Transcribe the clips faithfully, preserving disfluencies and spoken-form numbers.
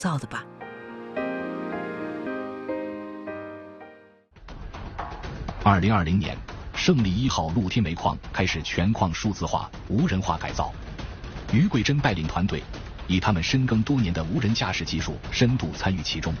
造的吧。 二零二零年，胜利一号露天煤矿开始全矿数字化、无人化改造。于桂珍带领团队，以他们深耕多年的无人驾驶技术，深度参与其中。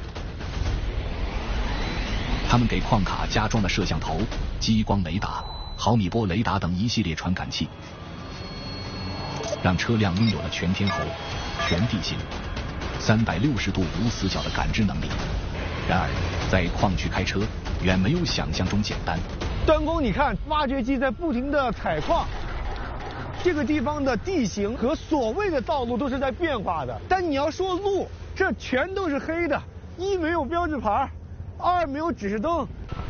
他们给矿卡加装了摄像头、激光雷达、毫米波雷达等一系列传感器，让车辆拥有了全天候、全地形、三百六十度无死角的感知能力。然而，在矿区开车远没有想象中简单。 端公，你看，挖掘机在不停地采矿，这个地方的地形和所谓的道路都是在变化的。但你要说路，这全都是黑的，一没有标志牌，二没有指示灯。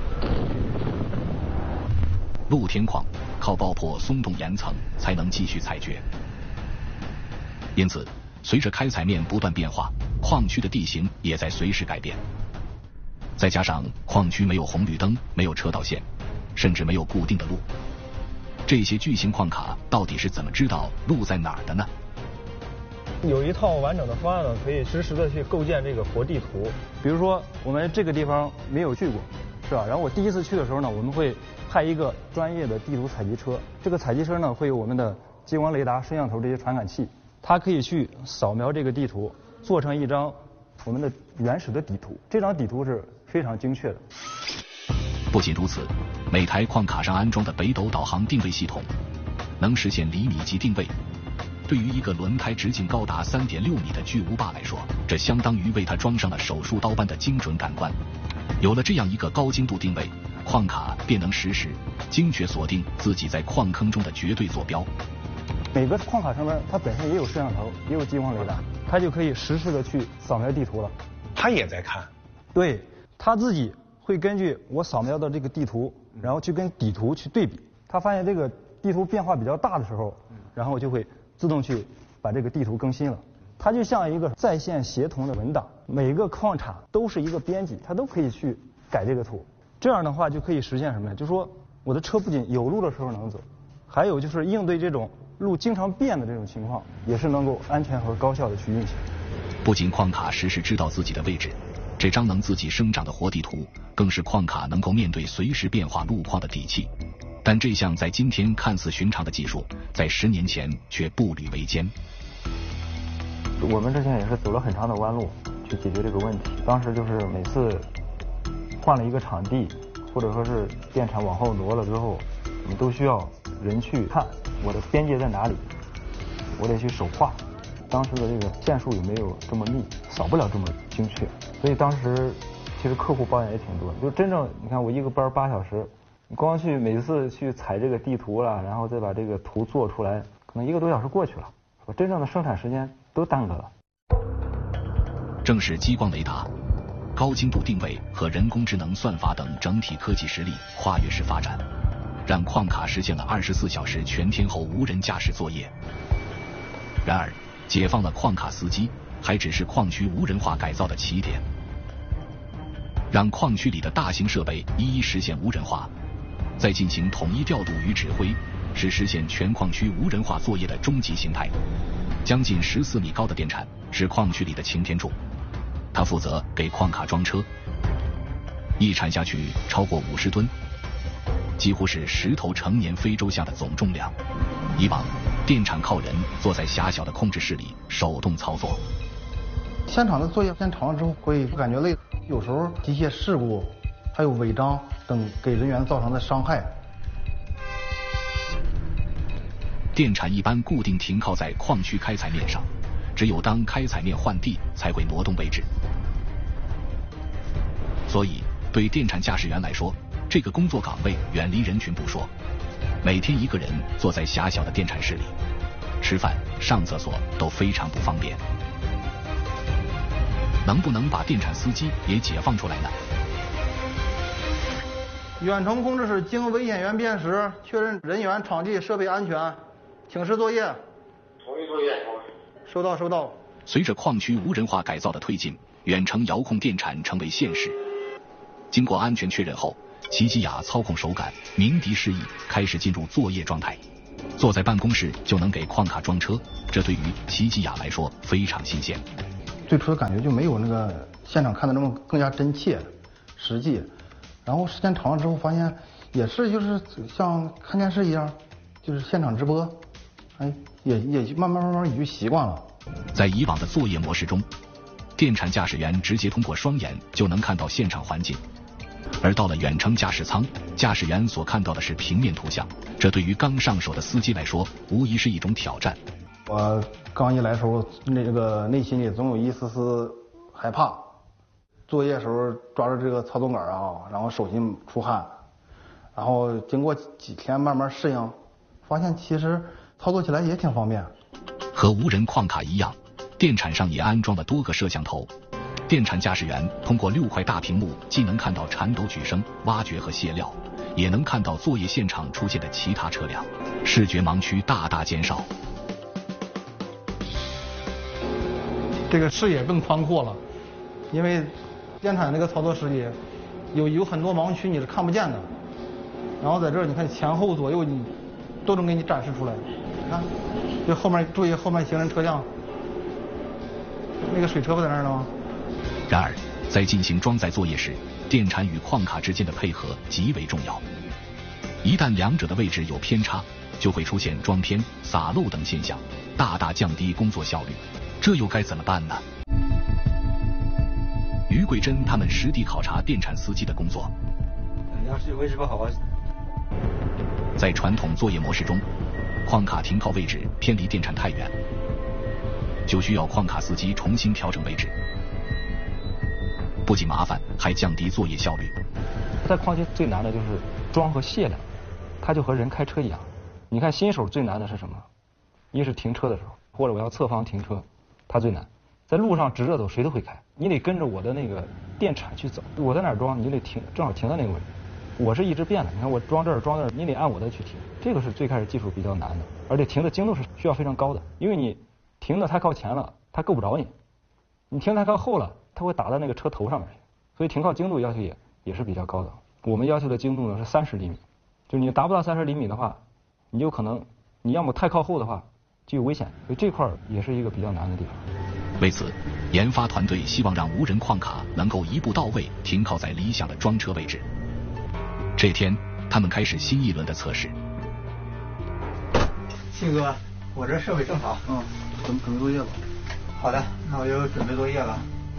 露天矿靠爆破松动岩层才能继续采掘，因此，随着开采面不断变化，矿区的地形也在随时改变。再加上矿区没有红绿灯，没有车道线，甚至没有固定的路，这些巨型矿卡到底是怎么知道路在哪儿的呢？ 有一套完整的方案呢，可以实时的去构建这个活地图。比如说，我们这个地方没有去过，是吧？然后我第一次去的时候呢，我们会派一个专业的地图采集车。这个采集车呢，会有我们的激光雷达、摄像头这些传感器，它可以去扫描这个地图，做成一张我们的原始的底图。这张底图是非常精确的。 不仅如此，每台矿卡上安装的北斗导航定位系统，能实现厘米级定位。对于一个轮胎直径高达 三点六米的巨无霸来说，这相当于为它装上了手术刀般的精准感官。有了这样一个高精度定位，矿卡便能实时、精确锁定自己在矿坑中的绝对坐标。 每个矿卡上面它本身也有摄像头，也有激光雷达，它就可以实时的去扫描地图了。 他也在看。 对，他自己会根据我扫描的这个地图，然后去跟底图去对比。他发现这个地图变化比较大的时候，然后就会自动去把这个地图更新了。它就像一个在线协同的文档，每个矿场都是一个编辑，它都可以去改这个图。这样的话就可以实现什么呀？就是说我的车不仅有路的时候能走，还有就是应对这种路经常变的这种情况，也是能够安全和高效的去运行。 不仅矿卡实时知道自己的位置，这张能自己生长的活地图，更是矿卡能够面对随时变化路况的底气。但这项在今天看似寻常的技术，在十年前却步履维艰。 我们之前也是走了很长的弯路去解决这个问题。当时就是每次换了一个场地，或者说是电厂往后挪了之后，我们都需要人去看我的边界在哪里，我得去手画。当时的这个线数也没有这么密，扫不了这么精确，所以当时其实客户抱怨也挺多。就真正你看我一个班八小时，你光去每次去采这个地图了，然后再把这个图做出来，可能一个多小时过去了，我真正的生产时间都耽搁了。 正是激光雷达、高精度定位和人工智能算法等整体科技实力跨越式发展，让矿卡实现了二十四小时全天候无人驾驶作业。然而，解放了矿卡司机还只是矿区无人化改造的起点。让矿区里的大型设备一一实现无人化，再进行统一调度与指挥，是实现全矿区无人化作业的终极形态。将近十四米高的电铲是矿区里的擎天柱，它负责给矿卡装车，一铲下去超过五十吨，几乎是十头成年非洲象的总重量。以往电铲靠人坐在狭小的控制室里手动操作， 现场的作业时间长了之后会感觉累，有时候机械事故还有违章等给人员造成的伤害。 电铲一般固定停靠在矿区开采面上，只有当开采面换地才会挪动位置。所以对电铲驾驶员来说，这个工作岗位远离人群不说，每天一个人坐在狭小的电铲室里，吃饭、上厕所都非常不方便。能不能把电铲司机也解放出来呢？ 远程控制室经危险源辨识，确认人员、场地、设备安全，请示作业。 同意作业。 收到，收到。 随着矿区无人化改造的推进，远程遥控电铲成为现实。经过安全确认后，齐吉雅操控手感鸣笛示意，开始进入作业状态。坐在办公室就能给矿卡装车，这对于齐吉雅来说非常新鲜。 最初的感觉就没有那个现场看的那么更加真切、实际。然后时间长了之后，发现也是就是像看电视一样，就是现场直播，哎，也也慢慢慢慢也就习惯了。 在以往的作业模式中，电铲驾驶员直接通过双眼就能看到现场环境，而到了远程驾驶舱，驾驶员所看到的是平面图像，这对于刚上手的司机来说，无疑是一种挑战。 我刚一来的时候，那个内心里总有一丝丝害怕。作业的时候抓着这个操纵杆啊，然后手心出汗，然后经过几天慢慢适应，发现其实操作起来也挺方便。 和无人矿卡一样，电铲上也安装了多个摄像头。电铲驾驶员通过六块大屏幕，既能看到铲斗举升、挖掘和卸料，也能看到作业现场出现的其他车辆，视觉盲区大大减少。 这个视野更宽阔了，因为电铲这个操作室里有有很多盲区你是看不见的，然后在这儿你看前后左右你都能给你展示出来。你看，这后面注意后面行人车辆，那个水车不在那儿呢吗？ 然而，在进行装载作业时，电铲与矿卡之间的配合极为重要。一旦两者的位置有偏差，就会出现装偏、洒漏等现象，大大降低工作效率。这又该怎么办呢？于桂珍他们实地考察电铲司机的工作。 要是维持不好啊。 在传统作业模式中，矿卡停靠位置偏离电铲太远，就需要矿卡司机重新调整位置，不仅麻烦，还降低作业效率。 在矿区最难的就是装和卸量，它就和人开车一样。你看新手最难的是什么？一是停车的时候，或者我要侧方停车，它最难。在路上直着走，谁都会开，你得跟着我的那个电铲去走。我在哪儿装，你得停，正好停在那个位置。我是一直变的，你看我装这儿装这儿，你得按我的去停。这个是最开始技术比较难的，而且停的精度是需要非常高的，因为你停的太靠前了，它够不着你；你停太靠后了，它会打到那个车头上面去。所以停靠精度要求也也是比较高的。我们要求的精度呢是三十厘米，就你达不到三十厘米的话，你有可能你要么太靠后的话就有危险，所以这块也是一个比较难的地方。 为此，研发团队希望让无人矿卡能够一步到位停靠在理想的装车位置。这天，他们开始新一轮的测试。 信哥，我这设备正好。 嗯，准准备作业了。 好的，那我就准备作业了。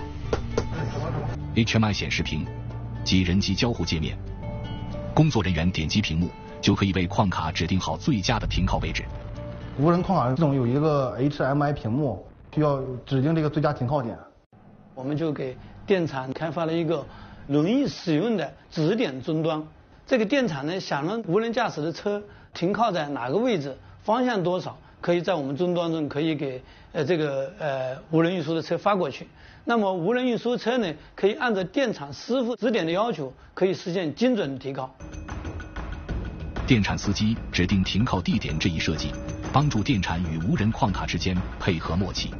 H M I 显示屏即人机交互界面，工作人员点击屏幕就可以为矿卡指定好最佳的停靠位置。 无人矿卡系统有一个 H M I 屏幕，需要指定这个最佳停靠点。 我们就给电铲开发了一个容易使用的指点终端。这个电铲呢，想让无人驾驶的车停靠在哪个位置，方向多少，可以在我们终端中可以给呃这个呃无人运输的车发过去。那么无人运输车呢，可以按照电铲师傅指点的要求，可以实现精准提靠。 电铲司机指定停靠地点这一设计，帮助电铲与无人矿卡之间配合默契。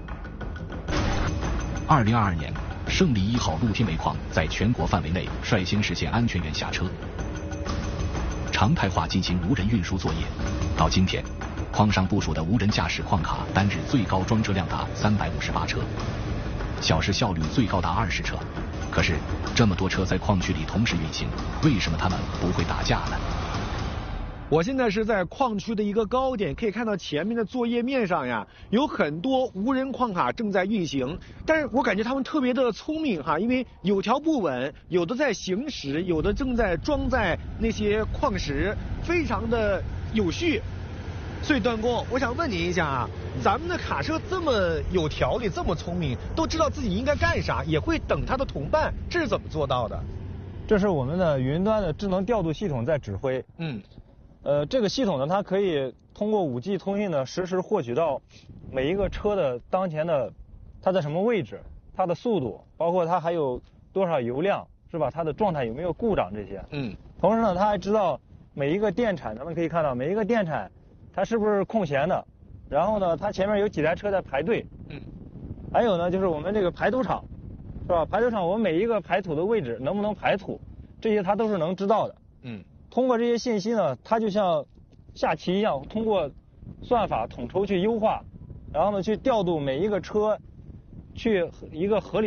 二零二二年，胜利一号露天煤矿在全国范围内率先实现安全员下车，常态化进行无人运输作业。到今天，矿上部署的无人驾驶矿卡单日最高装车量达三百五十八车。 小时效率最高达二十车，可是这么多车在矿区里同时运行，为什么他们不会打架呢？ 我现在是在矿区的一个高点，可以看到前面的作业面上呀，有很多无人矿卡正在运行，但是我感觉他们特别的聪明哈，因为有条不紊，有的在行驶，有的正在装载那些矿石，非常的有序。 所以段工，我想问您一下啊，咱们的卡车这么有条理，这么聪明，都知道自己应该干啥，也会等他的同伴，这是怎么做到的？ 这是我们的云端的智能调度系统在指挥。 嗯， 呃，这个系统呢，它可以通过 五 G 通信呢，实时获取到每一个车的当前的它在什么位置，它的速度，包括它还有多少油量，是吧？它的状态有没有故障这些。 嗯， 同时呢，它还知道每一个电铲，咱们可以看到每一个电铲。 它是不是空闲的？然后呢，它前面有几台车在排队。 嗯。 还有呢，就是我们这个排土场，是吧？排土场我们每一个排土的位置能不能排土，这些它都是能知道的。 嗯。 通过这些信息呢，它就像下棋一样，通过算法统筹去优化，然后呢去调度每一个车去一个合理。